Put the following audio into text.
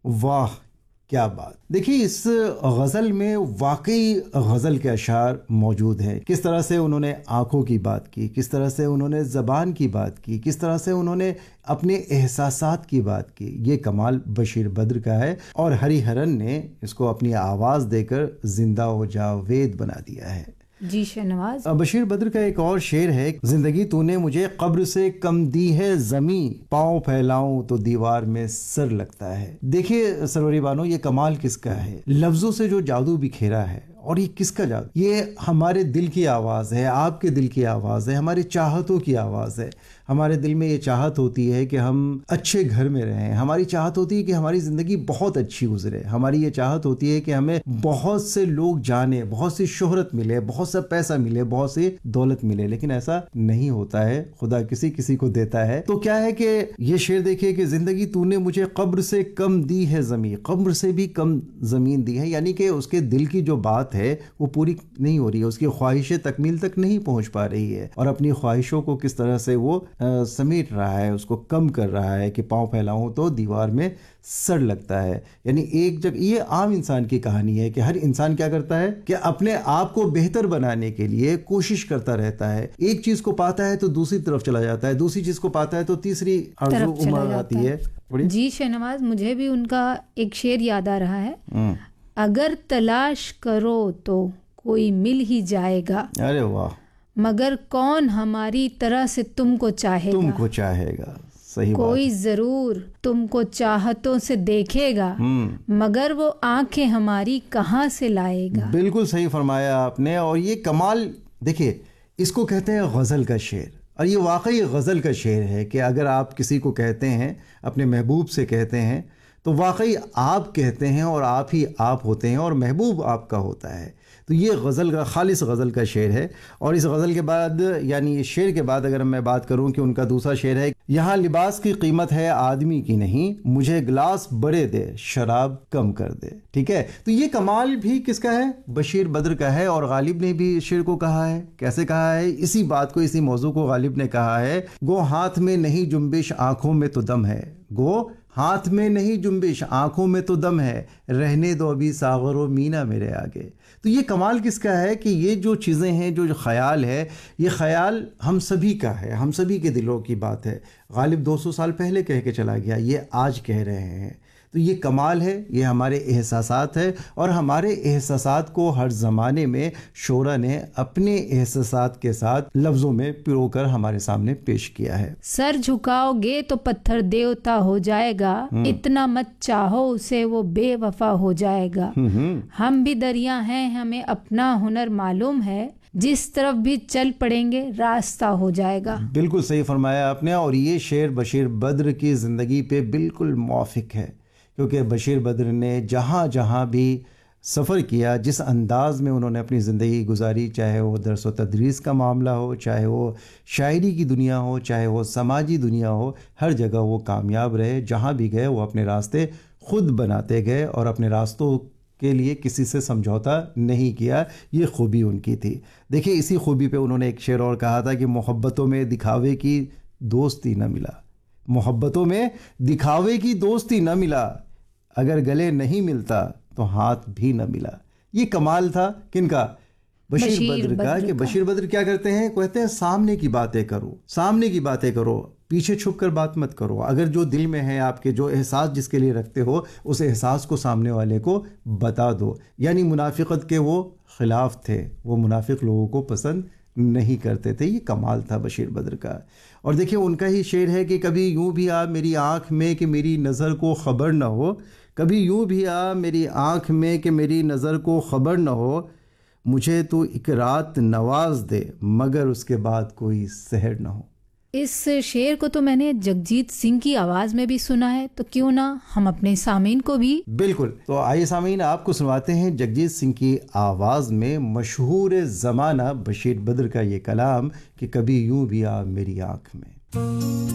واہ کیا بات. دیکھیے اس غزل میں واقعی غزل کے اشعار موجود ہیں. کس طرح سے انہوں نے آنکھوں کی بات کی, کس طرح سے انہوں نے زبان کی بات کی, کس طرح سے انہوں نے اپنے احساسات کی بات کی. یہ کمال بشیر بدر کا ہے اور ہری ہرن نے اس کو اپنی آواز دے کر زندہ و جاوید بنا دیا ہے. جی شہنواز. بشیر بدر کا ایک اور شعر ہے, زندگی تو نے مجھے قبر سے کم دی ہے زمین, پاؤں پھیلاؤں تو دیوار میں سر لگتا ہے. دیکھیے سروری بانو, یہ کمال کس کا ہے, لفظوں سے جو جادو بکھیرا ہے. اور یہ کس کا جادو؟ یہ ہمارے دل کی آواز ہے, آپ کے دل کی آواز ہے, ہمارے چاہتوں کی آواز ہے. ہمارے دل میں یہ چاہت ہوتی ہے کہ ہم اچھے گھر میں رہیں, ہماری چاہت ہوتی ہے کہ ہماری زندگی بہت اچھی گزرے, ہماری یہ چاہت ہوتی ہے کہ ہمیں بہت سے لوگ جانیں, بہت سی شہرت ملے, بہت سا پیسہ ملے, بہت سی دولت ملے. لیکن ایسا نہیں ہوتا ہے, خدا کسی کسی کو دیتا ہے. تو کیا ہے کہ یہ شعر دیکھیے کہ زندگی تو نے مجھے قبر سے کم دی ہے زمین, قبر سے بھی کم زمین دی ہے. یعنی کہ اس کے دل کی جو بات ہے وہ پوری نہیں ہو رہی ہے, اس کی خواہشیں تکمیل تک نہیں پہنچ پا رہی ہے, اور اپنی خواہشوں کو کس طرح سے وہ سمیٹ رہا ہے, اس کو کم کر رہا ہے کہ پاؤں پھیلاؤں تو دیوار میں سر لگتا ہے. یعنی ایک جگہ یہ عام انسان کی کہانی ہے کہ ہر انسان کیا کرتا ہے کہ اپنے آپ کو بہتر بنانے کے لیے کوشش کرتا رہتا ہے. ایک چیز کو پاتا ہے تو دوسری طرف چلا جاتا ہے, دوسری چیز کو پاتا ہے تو تیسری آرزو عمر آتی ہے. جی شہنواز, مجھے بھی ان کا ایک شعر یاد آ رہا ہے, اگر تلاش کرو تو کوئی مل ہی جائے گا. ارے واہ. مگر کون ہماری طرح سے تم کو چاہے گا, تم کو چاہے گا. صحیح بات. کوئی ضرور تم کو چاہتوں سے دیکھے گا, مگر وہ آنکھیں ہماری کہاں سے لائے گا. بالکل صحیح فرمایا آپ نے. اور یہ کمال دیکھیے, اس کو کہتے ہیں غزل کا شعر, اور یہ واقعی غزل کا شعر ہے کہ اگر آپ کسی کو کہتے ہیں, اپنے محبوب سے کہتے ہیں, تو واقعی آپ کہتے ہیں اور آپ ہی آپ ہوتے ہیں اور محبوب آپ کا ہوتا ہے. تو یہ غزل کا خالص غزل کا شعر ہے. اور اس غزل کے بعد یعنی اس شعر کے بعد اگر میں بات کروں کہ ان کا دوسرا شعر ہے, یہاں لباس کی قیمت ہے آدمی کی نہیں, مجھے گلاس بڑے دے شراب کم کر دے. ٹھیک ہے, تو یہ کمال بھی کس کا ہے؟ بشیر بدر کا ہے. اور غالب نے بھی اس شعر کو کہا ہے. کیسے کہا ہے؟ اسی بات کو, اسی موضوع کو غالب نے کہا ہے, گو ہاتھ میں نہیں جنبش آنکھوں میں تو دم ہے, گو ہاتھ میں نہیں جنبش آنکھوں میں تو دم ہے, رہنے دو ابھی ساغر و مینا میرے آگے. تو یہ کمال کس کا ہے کہ یہ جو چیزیں ہیں, جو خیال ہے, یہ خیال ہم سبھی کا ہے, ہم سبھی کے دلوں کی بات ہے. غالب 200 سال پہلے کہہ کے چلا گیا, یہ آج کہہ رہے ہیں. تو یہ کمال ہے, یہ ہمارے احساسات ہے, اور ہمارے احساسات کو ہر زمانے میں شعرا نے اپنے احساسات کے ساتھ لفظوں میں پرو کر ہمارے سامنے پیش کیا ہے. سر جھکاؤ گے تو پتھر دیوتا ہو جائے گا, اتنا مت چاہو اسے وہ بے وفا ہو جائے گا. ہم بھی دریا ہیں, ہمیں اپنا ہنر معلوم ہے, جس طرف بھی چل پڑیں گے راستہ ہو جائے گا. بالکل صحیح فرمایا آپ نے. اور یہ شعر بشیر بدر کی زندگی پہ بالکل موافق ہے, کیونکہ بشیر بدر نے جہاں جہاں بھی سفر کیا, جس انداز میں انہوں نے اپنی زندگی گزاری, چاہے وہ درس و تدریس کا معاملہ ہو, چاہے وہ شاعری کی دنیا ہو, چاہے وہ سماجی دنیا ہو, ہر جگہ وہ کامیاب رہے. جہاں بھی گئے وہ اپنے راستے خود بناتے گئے اور اپنے راستوں کے لیے کسی سے سمجھوتا نہیں کیا. یہ خوبی ان کی تھی. دیکھیے اسی خوبی پہ انہوں نے ایک شعر اور کہا تھا کہ محبتوں میں دکھاوے کی دوستی نہ ملا, محبتوں میں دکھاوے کی دوستی نہ ملا, اگر گلے نہیں ملتا تو ہاتھ بھی نہ ملا. یہ کمال تھا کن کا؟ بشیر بدر کا. کہ بشیر بدر کیا کرتے ہیں؟ کہتے ہیں سامنے کی باتیں کرو, سامنے کی باتیں کرو, پیچھے چھپ کر بات مت کرو. اگر جو دل میں ہے آپ کے, جو احساس جس کے لیے رکھتے ہو, اس احساس کو سامنے والے کو بتا دو. یعنی منافقت کے وہ خلاف تھے, وہ منافق لوگوں کو پسند نہیں کرتے تھے. یہ کمال تھا بشیر بدر کا. اور دیکھیں ان کا ہی شعر ہے کہ کبھی یوں بھی آ میری آنکھ میں کہ میری نظر کو خبر نہ ہو, کبھی یوں بھی آ میری آنکھ میں کہ میری نظر کو خبر نہ ہو, مجھے تو ایک رات نواز دے مگر اس کے بعد کوئی سحر نہ ہو. اس شعر کو تو میں نے جگجیت سنگھ کی آواز میں بھی سنا ہے, تو کیوں نہ ہم اپنے سامعین کو بھی. بالکل. تو آئیے سامعین, آپ کو سنواتے ہیں جگجیت سنگھ کی آواز میں مشہور زمانہ بشیر بدر کا یہ کلام کہ کبھی یوں بھی آ میری آنکھ میں.